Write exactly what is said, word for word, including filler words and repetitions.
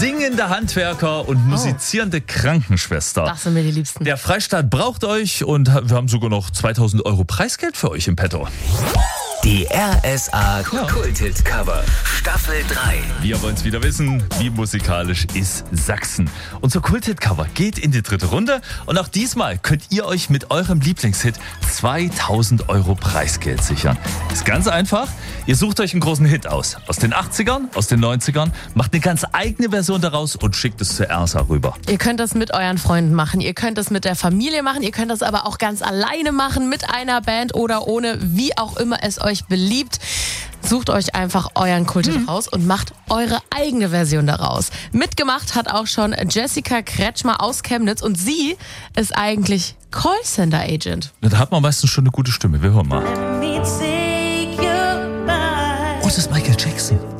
singende Handwerker und musizierende oh. Krankenschwester. Das sind mir die Liebsten. Der Freistaat braucht euch und wir haben sogar noch zweitausend Euro Preisgeld für euch im Petto. Die R S A Kult-Hit Cover Staffel drei. Wir wollen es wieder wissen, wie musikalisch ist Sachsen. Unser Kult-Hit Cover geht in die dritte Runde und auch diesmal könnt ihr euch mit eurem Lieblingshit zweitausend Euro Preisgeld sichern. Ist ganz einfach, ihr sucht euch einen großen Hit aus. Aus den achtzigern, aus den neunzigern, macht eine ganz eigene Version daraus und schickt es zur R S A rüber. Ihr könnt das mit euren Freunden machen, ihr könnt das mit der Familie machen, ihr könnt das aber auch ganz alleine machen, mit einer Band oder ohne, wie auch immer es euch beliebt. Sucht euch einfach euren Kult-Hit hm. raus und macht eure eigene Version daraus. Mitgemacht hat auch schon Jessica Kretschmer aus Chemnitz und sie ist eigentlich Callcenter-Agent. Da hat man meistens schon eine gute Stimme. Wir hören mal. Oh, das ist Michael Jackson.